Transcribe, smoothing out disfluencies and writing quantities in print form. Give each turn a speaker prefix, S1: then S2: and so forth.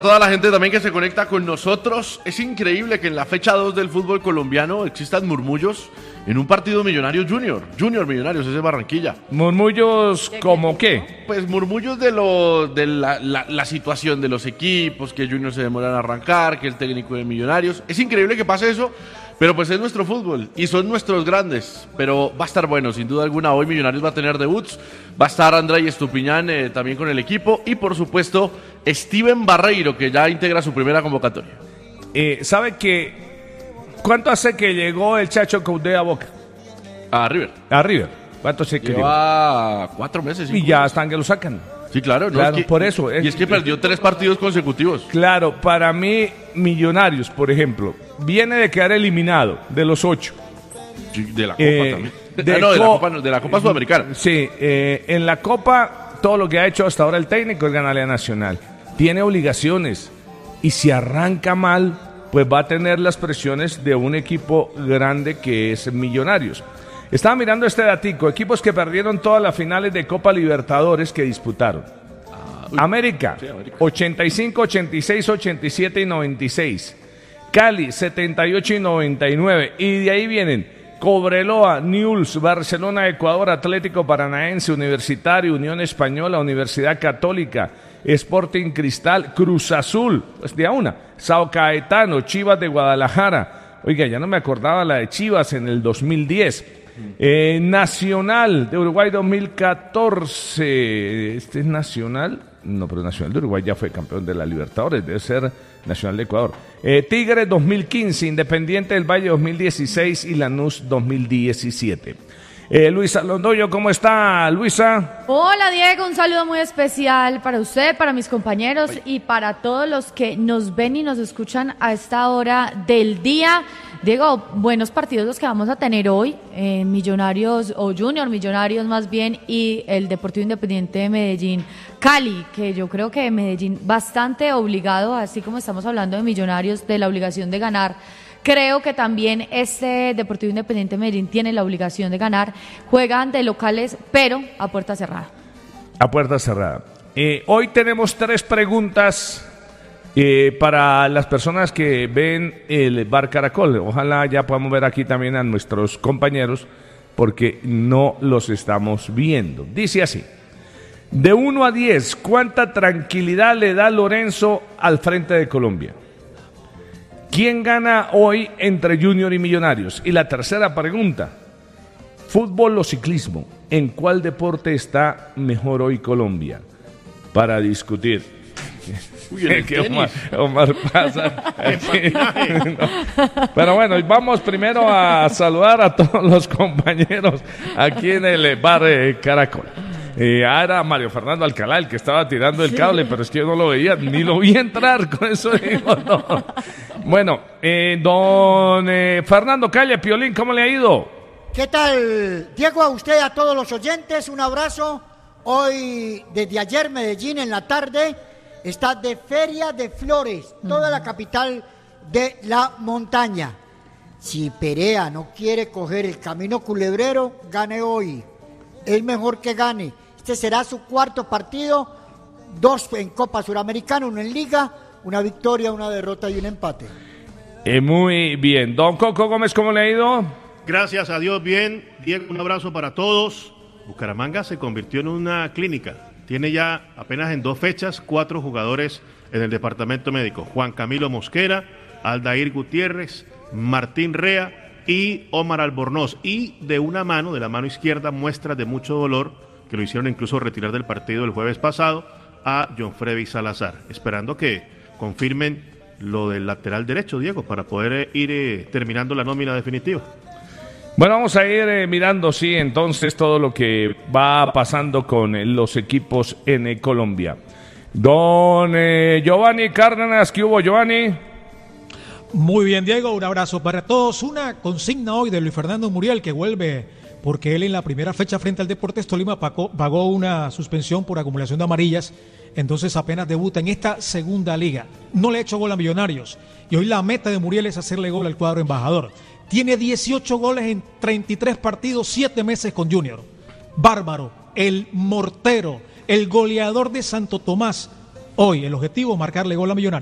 S1: Toda la gente también que se conecta con nosotros. Es increíble que en la fecha 2 del fútbol colombiano existan murmullos en un partido Millonarios Junior Millonarios, ese es Barranquilla.
S2: ¿Murmullos como qué?
S1: Pues murmullos de la situación de los equipos, que Junior se demora en arrancar, que el técnico de Millonarios. Es increíble que pase eso, pero pues es nuestro fútbol y son nuestros grandes. Pero va a estar bueno, sin duda alguna. Hoy Millonarios va a tener debuts, va a estar Andrés Estupiñán también con el equipo y por supuesto Steven Barreiro, que ya integra su primera convocatoria.
S2: ¿Sabe que cuánto hace que llegó el Chacho Coudet a Boca?
S1: A River.
S2: A River. ¿Cuánto hace que
S1: lleva 4 meses?
S2: Y ya están que lo sacan.
S1: Sí, claro. No,
S2: claro,
S1: es que,
S2: por eso.
S1: Y es que perdió 3 partidos consecutivos.
S2: Claro, para mí, Millonarios, por ejemplo, viene de quedar eliminado de los 8.
S1: De la Copa también. De la Copa Sudamericana.
S2: Sí, en la Copa, todo lo que ha hecho hasta ahora el técnico es ganarle a Nacional. Tiene obligaciones. Y si arranca mal, pues va a tener las presiones de un equipo grande que es Millonarios. Estaba mirando este datico, equipos que perdieron todas las finales de Copa Libertadores que disputaron. América, 85, 86, 87 y 96. Cali, 78 y 99. Y de ahí vienen Cobreloa, Newell's, Barcelona, Ecuador, Atlético Paranaense, Universitario, Unión Española, Universidad Católica, Sporting Cristal, Cruz Azul, pues de a una, Sao Caetano, Chivas de Guadalajara. Oiga, ya no me acordaba la de Chivas en el 2010. Nacional de Uruguay 2014. ¿Este es Nacional? No, pero Nacional de Uruguay ya fue campeón de la Libertadores, debe ser Nacional de Ecuador. Tigre 2015, Independiente del Valle 2016 y Lanús 2017. Luisa Londoño, ¿cómo está, Luisa?
S3: Hola, Diego, un saludo muy especial para usted, para mis compañeros y para todos los que nos ven y nos escuchan a esta hora del día. Diego, buenos partidos los que vamos a tener hoy, Millonarios o Junior Millonarios más bien, y el Deportivo Independiente de Medellín, Cali, que yo creo que Medellín bastante obligado, así como estamos hablando de Millonarios, de la obligación de ganar. Creo que también este Deportivo Independiente de Medellín tiene la obligación de ganar. Juegan de locales, pero a puerta cerrada.
S2: A puerta cerrada. Hoy tenemos 3 preguntas para las personas que ven el Bar Caracol. Ojalá ya podamos ver aquí también a nuestros compañeros, porque no los estamos viendo. Dice así: de 1 a 10, ¿cuánta tranquilidad le da Lorenzo al frente de Colombia? ¿Quién gana hoy entre Junior y Millonarios? Y la tercera pregunta, ¿fútbol o ciclismo? ¿En cuál deporte está mejor hoy Colombia? Para discutir.
S1: Uy,
S2: que Omar pasa. No. Pero bueno, vamos primero a saludar a todos los compañeros aquí en el Bar Caracol. Era Mario Fernando Alcalá el que estaba tirando el cable, pero es que yo no lo veía, ni lo vi entrar, con eso digo, no. Bueno, don Fernando Calle, Piolín, ¿cómo le ha ido?
S4: ¿Qué tal, Diego? A usted, a todos los oyentes, un abrazo. Hoy, desde ayer, Medellín, en la tarde, está de Feria de Flores, toda la capital de la montaña. Si Perea no quiere coger el camino culebrero, gane hoy. Es mejor que gane. Este será su 4º partido, 2 en Copa Suramericana, 1 en Liga, una victoria, una derrota y un empate.
S2: Muy bien. Don Coco Gómez, ¿cómo le ha ido?
S5: Gracias a Dios, bien. Diego, un abrazo para todos. Bucaramanga se convirtió en una clínica. Tiene ya apenas en 2 fechas 4 jugadores en el departamento médico. Juan Camilo Mosquera, Aldair Gutiérrez, Martín Rea y Omar Albornoz. Y de la mano izquierda, muestras de mucho dolor que lo hicieron incluso retirar del partido el jueves pasado a John Freddy Salazar. Esperando que confirmen lo del lateral derecho, Diego, para poder ir terminando la nómina definitiva.
S2: Bueno, vamos a ir mirando, sí, entonces todo lo que va pasando con los equipos en Colombia. Don Giovanni Cárdenas, ¿qué hubo, Giovanni?
S6: Muy bien, Diego, un abrazo para todos. Una consigna hoy de Luis Fernando Muriel, que vuelve porque él en la primera fecha frente al Deportes Tolima pagó una suspensión por acumulación de amarillas, entonces apenas debuta en esta segunda liga. No le ha hecho gol a Millonarios y hoy la meta de Muriel es hacerle gol al cuadro embajador. Tiene 18 goles en 33 partidos, 7 meses con Junior. Bárbaro, el mortero, el goleador de Santo Tomás, Hoy el objetivo es marcarle gol a Millonarios.